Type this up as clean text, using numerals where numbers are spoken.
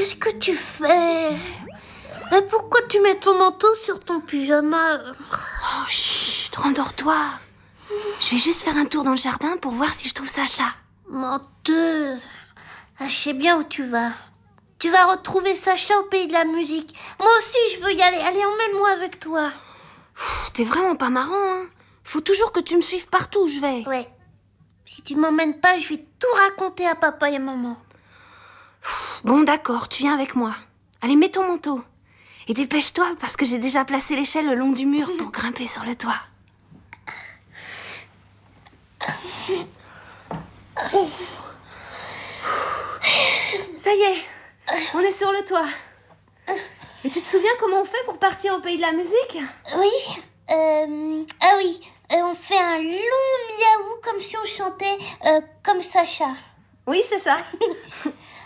qu'est-ce que tu fais? Pourquoi tu mets ton manteau sur ton pyjama? Oh, chut, rendors-toi. Je vais juste faire un tour dans le jardin pour voir si je trouve Sacha. Menteuse. Je sais bien où tu vas. Tu vas retrouver Sacha au pays de la musique. Moi aussi, je veux y aller. Allez, emmène-moi avec toi. T'es vraiment pas marrant, hein. Faut toujours que tu me suives partout où je vais. Ouais. Si tu m'emmènes pas, je vais tout raconter à papa et maman. Bon, d'accord, tu viens avec moi. Allez, mets ton manteau. Et dépêche-toi, parce que j'ai déjà placé l'échelle le long du mur pour grimper sur le toit. Ça y est, on est sur le toit. Et tu te souviens comment on fait pour partir au pays de la musique? Oui. Ah oui. On fait un long miaou comme si on chantait comme Sacha. Oui, c'est ça.